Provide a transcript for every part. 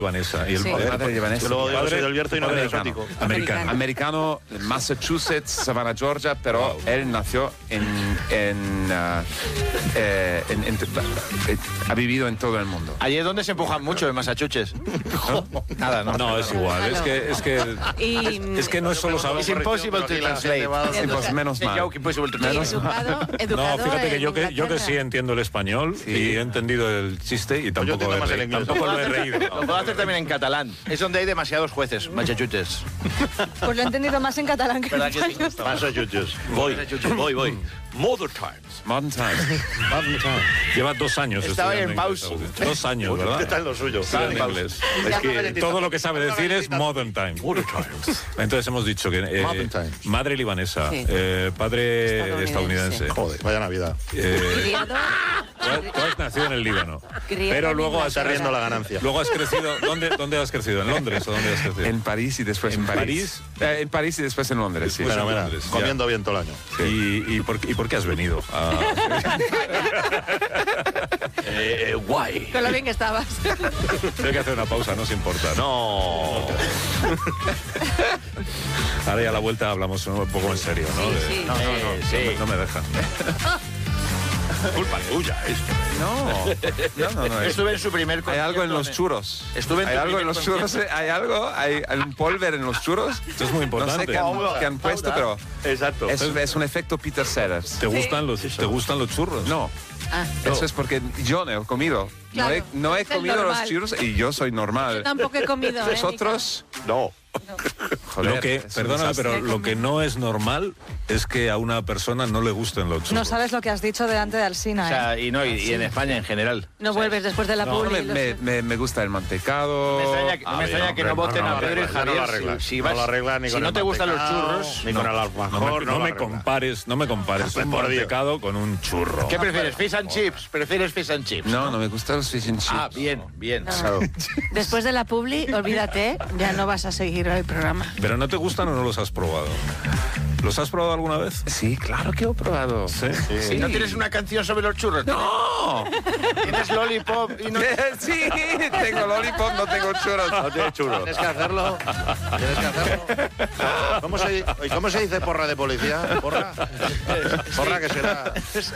libanesa. Y el madre libanesa. Yo soy del Bierzo y no era exótico. Americano, Massachusetts, Savannah, Georgia, pero él nació ha vivido en todo el mundo. Allí es donde se empujan mucho, en Massachusetts. Nada, no, es igual. Es que no es solo saber. It's impossible to translate. Menos mal. No, fíjate que yo que sí entiendo el español y he entendido el chiste y tampoco lo he reído. Lo puedo hacer también en catalán. Es donde hay demasiados jueces, Massachusetts. Pues lo he entendido más en catalán que en español. Massachusetts. Voy. Modern Times. Lleva 2 años. Estaba en pausa. 2 años, ¿verdad? ¿Qué tal lo suyo? Está en inglés. Es que todo lo que sabe decir es Modern Times. Entonces hemos dicho que madre libanesa, padre estadounidense. Joder, vaya Navidad. Tú has nacido en el Líbano, pero luego has riendo la ganancia. Luego has crecido. ¿Dónde has crecido? ¿En Londres o dónde has crecido? En París y después en París. En París y después en Londres, sí. Comiendo bien todo el año. Sí. ¿Y por qué has venido? Guay. Con lo bien que estabas. Tengo que hacer una pausa, no os importa. No. Ahora ya a la vuelta hablamos un poco en serio, ¿no? Sí. No me dejan. Culpa tuya esto. No. Estuve en su primer Hay algo en los churros. Hay algo en los churros. Hay un polver en los churros. Esto es muy importante. No sé qué han puesto, pero Exacto. es un efecto Peter Sellers. ¿Te gustan los churros? No. Eso es porque yo no he comido. Claro, no he es el comido normal. los churros y yo soy normal. Yo tampoco he comido. ¿Vosotros? No. Joder, Perdóname, pero lo que no es normal es que a una persona no le gusten los churros. No sabes lo que has dicho delante de Alsina, O sea, y en España en general. No vuelves después de la publi. Me gusta el mantecado. Me extraña que no voten a Pedro y Javier. No lo arreglan ni con no te gustan los churros, ni con el alfajor. No me compares un mantecado con un churro. ¿Qué prefieres? ¿Fish and chips? ¿Prefieres fish and chips? No me gustan los fish and chips. Ah, bien. Después de la publi, olvídate, ya no vas a seguir el programa. ¿Pero no te gustan o no los has probado? ¿Los has probado alguna vez? Sí, claro que he probado. ¿Sí? ¿No tienes una canción sobre los churros? ¡No! ¿Tienes lollipop? Y no... Sí, tengo lollipop, no tengo churros. No tienes churros. Tienes que hacerlo. ¿Cómo se dice porra de policía? ¿Porra? Porra que será.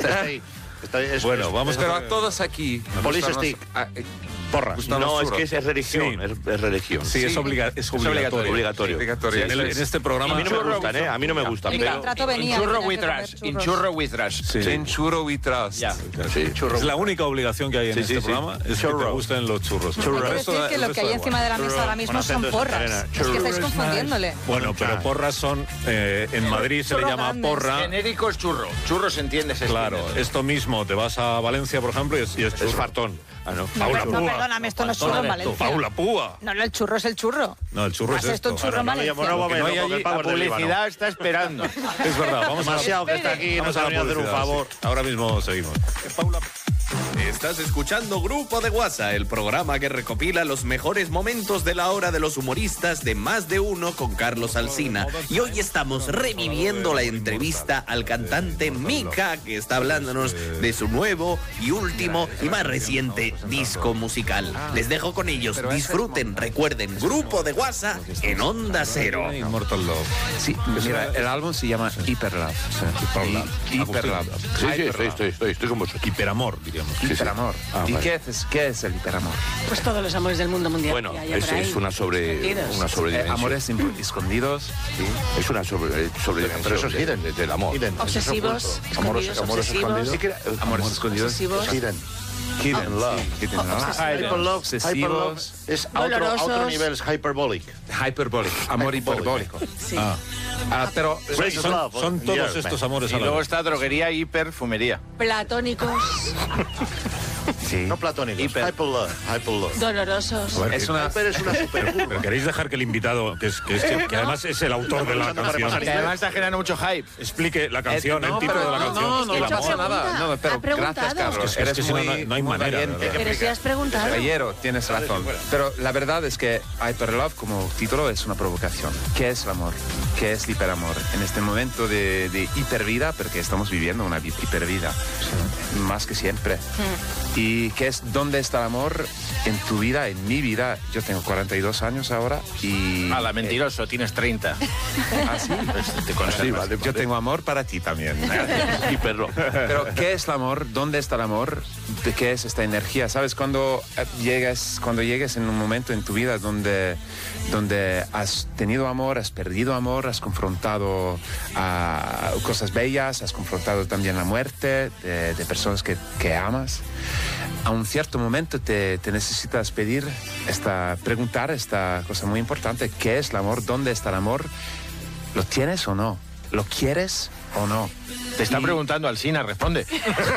Bueno, vamos Pero a todos aquí. Police stick. Porra. No, es que es religión. Es religión. Sí, es obligatorio. Obligatorio. En este programa... A mí no me gustan, ¿eh? A mí no me gustan. En el contrato venía. Churro with rush. In churro with rush. Sí. En churro we trust. Ya. Sí, Es la única obligación que hay en este programa, es que te gusten los churros. Hay que decir que lo que hay encima de la mesa ahora mismo son porras. Es que estáis confundiéndole. Bueno, pero porras son... en Madrid se le llama porra. Genérico es churro. Churro se entiende. Claro, esto mismo, te vas a Valencia, por ejemplo, y es churro. Es fartón. No, perdóname, esto no es churro en Valencia. Paula Púa. No, el churro es el churro. No, el churro es esto esto. churro en Valencia. La publicidad está esperando. Es verdad, vamos a Demasiado que está aquí, nos ha venido a hacer un favor. Sí. Ahora mismo seguimos. Paula. Estás escuchando Grupo de WhatsApp, el programa que recopila los mejores momentos de la hora de los humoristas de Más de Uno con Carlos Alsina. Y hoy estamos reviviendo la entrevista al cantante Mika, que está hablándonos de su nuevo y último y más reciente disco musical. Les dejo con ellos, disfruten, recuerden, Grupo de WhatsApp en Onda Cero. Immortal Love. Sí, mira, el álbum se llama Hyper Love. Hyper Love. Sí, estoy con vosotros. Hiperamor, diríamos. Hiperamor. ¿Y vale. qué es el hiperamor? Pues todos los amores del mundo mundial. Bueno, es una sobredimensión. Amores escondidos. Sí. Es una sobredimensión. Pero eso es hidden, del amor. Obsesivos, escondidos, obsesivos. Amores escondidos. Obsesivos. Hidden love. Hyperlove es a otro nivel, es hyperbolic. Hyperbolic. Amor hiperbólico. Sí. Pero Son todos estos amores Y a la luego vez. está droguería y hiperfumería. Platónicos, sí. No platónicos, hyperlove. dolorosos. Es una Hyper es una superfuma. Pero queréis dejar que el invitado, que además es el autor de la canción, Y además está generando mucho hype. explique la canción, el título de la canción. No El pasa amor. nada. No, pero Ha preguntado. gracias, Carlos. Es que si no, no hay muy manera, valiente. ¿verdad? Pero si has preguntado. Caballero, tienes razón. Pero la verdad es que Hyper Love como título es una provocación. ¿Qué es el amor? ¿Qué es el hiperamor? En este momento de hipervida, porque estamos viviendo una hipervida, más que siempre. y que es ¿dónde está el amor en tu vida, en mi vida? Yo tengo 42 años ahora y... Hala, mentiroso, tienes 30. ¿Ah, sí? Pues te conservas. Yo tengo amor para ti también. Y perro. Pero ¿qué es el amor? ¿Dónde está el amor? ¿De qué es esta energía? ¿Sabes? Cuando llegues en un momento en tu vida donde has tenido amor, has perdido amor, has confrontado a cosas bellas, has confrontado también la muerte de personas que amas, a un cierto momento te necesitas preguntar esta cosa muy importante: ¿qué es el amor? ¿Dónde está el amor? ¿Lo tienes o no? ¿Lo quieres o no? Te está preguntando Alsina, responde.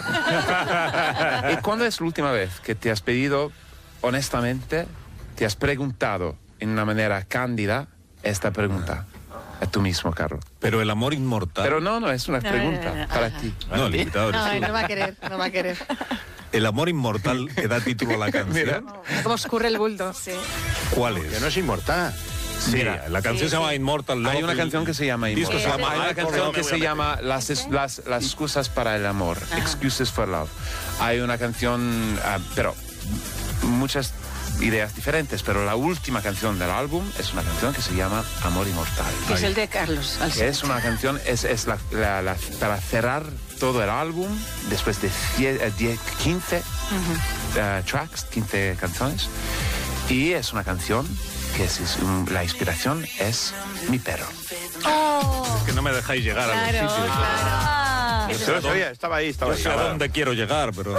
¿Y cuándo es la última vez que te has pedido, honestamente, te has preguntado en una manera cándida esta pregunta a tú mismo, Carlos? Pero el amor inmortal... Pero no, es una pregunta para ti. No, el invitado eres tú. No va a querer. El amor inmortal que da título a la canción. Como escurre el bulto. Sí. ¿Cuál es? Que no es inmortal. Sí, mira, la canción se llama Immortal Love. Hay una canción que se llama Disco Immortal. se llama Hay una Immortal canción Love. que se llama las excusas para el amor. Excuses for Love. Hay una canción, pero muchas ideas diferentes, pero la última canción del álbum es una canción que se llama Amor Inmortal. Que es el de Carlos Alsina. Es una canción, es para cerrar todo el álbum, después de 15 tracks, 15 canciones. Y es una canción que la inspiración es mi perro. Es que no me dejáis llegar a los sitios. Claro. Oye, estaba ahí. No sé a dónde quiero llegar, pero...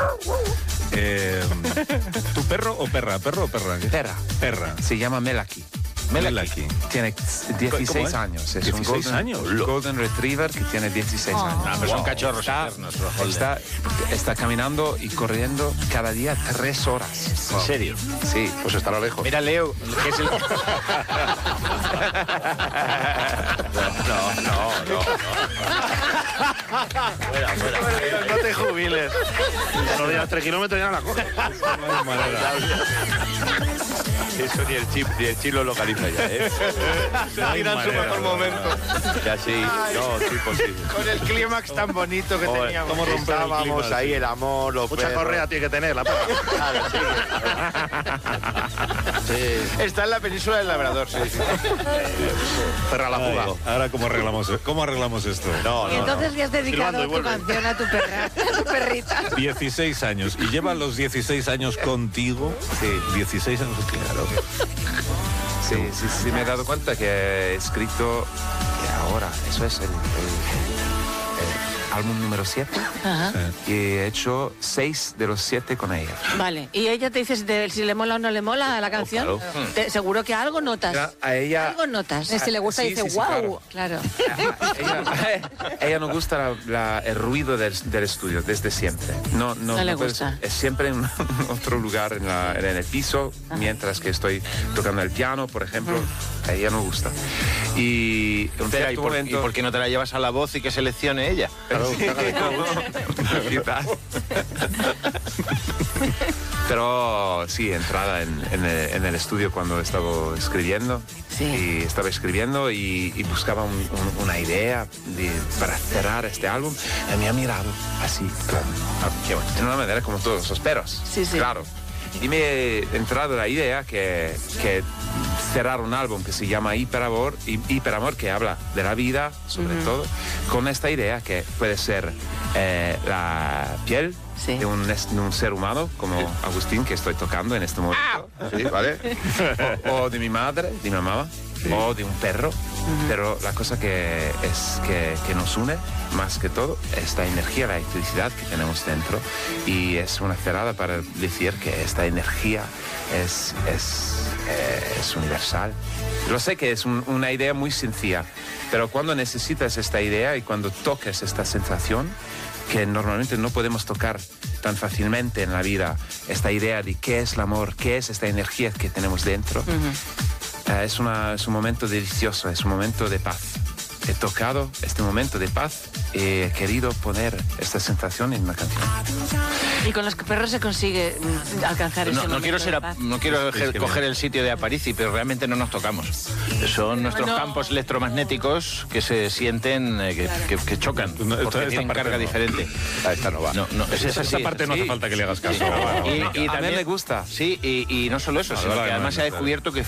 ¿Tu perro o perra? ¿Perro o perra? Perra. Perra. Se llama Melaki. Melaki. Tiene 16 años. Es 16 un años. Golden Retriever que tiene 16 años. Ah, pero son cachorros eternos, Está caminando y corriendo cada día 3 horas. ¿En serio? Sí. Pues estará lejos. Mira, Leo, que es el... No te jubiles. No digas 3 kilómetros y ya la coge. Eso ni el chip lo localiza ya, ¿eh? Se tira en su mejor momento. Ya sí, no, sí, posible. Con el clímax tan bonito que teníamos. ¿Cómo romper el Estábamos clima, ahí, sí. el amor, los Mucha perros. correa tiene que tener la perra. Claro, sí. Está en la península del Labrador, sí. Perra a la fuga. Ahora, ¿cómo arreglamos esto? No, Y entonces le has dedicado Silbando y tu vuelve. canción a tu perra, a tu perrita. 16 años. ¿Y lleva los 16 años contigo? Sí. 16 años contigo. Claro. Sí, me he dado cuenta que he escrito que ahora, eso es el álbum número 7, Ajá. y he hecho 6 de los 7 con ella. Vale. Y ella te dice si le mola o no le mola la canción. claro. Seguro que algo notas. A ella... Algo notas. Si le gusta Sí, dice, sí, wow. Claro. ella no gusta el ruido del estudio desde siempre. No le puedes- gusta. Es siempre en otro lugar en el piso, mientras que estoy tocando el piano, por ejemplo. A ella no gusta. Y en un Espera, cierto ¿y por qué no te la llevas a la voz y que seleccione ella? Quizás. Pero sí, entrada en el estudio cuando estaba escribiendo. Sí. Y estaba escribiendo y buscaba una idea para cerrar este álbum. Y me ha mirado así, de una manera como todos los perros. Sí, sí. Claro. Y me he entrado la idea que cerrar un álbum que se llama Hiperamor, que habla de la vida, sobre todo, con esta idea que puede ser la piel Sí. de un ser humano, como Agustín, que estoy tocando en este momento. Sí, ¿vale? O de mi madre, de mi mamá, o de un perro. Pero la cosa que nos une, más que todo, es la energía, la electricidad que tenemos dentro. Y es una cerrada para decir que esta energía es universal. Lo sé que es una idea muy sencilla, pero cuando necesitas esta idea y cuando toques esta sensación, que normalmente no podemos tocar tan fácilmente en la vida, esta idea de qué es el amor, qué es esta energía que tenemos dentro, es un momento delicioso, es un momento de paz. He tocado este momento de paz y he querido poner esta sensación en una canción. Y con los perros se consigue alcanzar ese momento no quiero coger el sitio de Aparici, pero realmente no nos tocamos. Son nuestros campos electromagnéticos que se sienten, que chocan, porque tienen carga diferente. Esta no va. Esa parte no hace falta que le hagas caso. Y también me gusta. Sí, y no solo eso, sino que además se ha descubierto que